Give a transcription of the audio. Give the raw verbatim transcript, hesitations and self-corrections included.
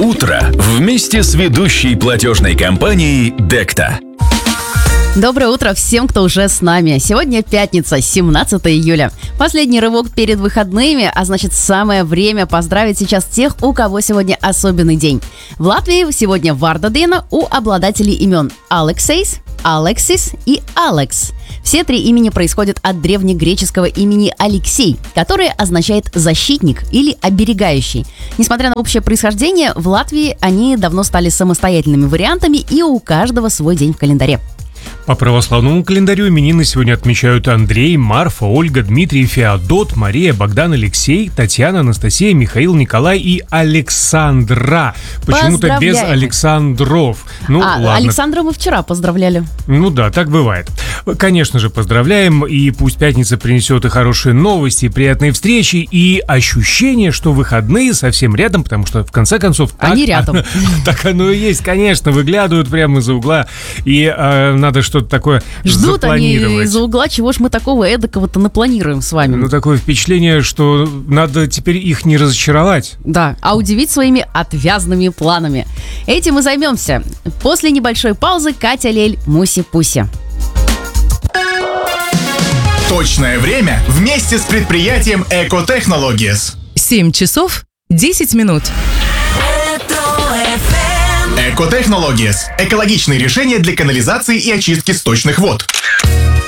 Утро вместе с ведущей платежной компанией Декта. Доброе утро всем, кто уже с нами. Сегодня пятница, семнадцатое июля. Последний рывок перед выходными, а значит самое время поздравить сейчас тех, у кого сегодня особенный день. В Латвии сегодня Вардадена у обладателей имен Алексейс, Алексис и Алекс. Все три имени происходят от древнегреческого имени Алексей, которое означает «защитник» или «оберегающий». Несмотря на общее происхождение, в Латвии они давно стали самостоятельными вариантами, и у каждого свой день в календаре. По православному календарю именины сегодня отмечают Андрей, Марфа, Ольга, Дмитрий, Феодот, Мария, Богдан, Алексей, Татьяна, Анастасия, Михаил, Николай и Александра. Почему-то без Александров. Ну, а, ладно. Александра мы вчера поздравляли. Ну да, так бывает. Конечно же, поздравляем, и пусть пятница принесет и хорошие новости, и приятные встречи, и ощущение, что выходные совсем рядом, потому что, в конце концов... Они рядом. Так оно и есть, конечно, выглядывают прямо из-за угла, и э, надо что-то такое Ждут запланировать. они из-за угла, чего ж мы такого эдакого-то напланируем с вами. Ну, такое впечатление, что надо теперь их не разочаровать. Да, а удивить своими отвязными планами. Этим и займемся. После небольшой паузы Катя Лель, Муси-Пуси. Точное время вместе с предприятием Eco Technologies. семь часов десять минут. Eco Technologies – экологичные решения для канализации и очистки сточных вод.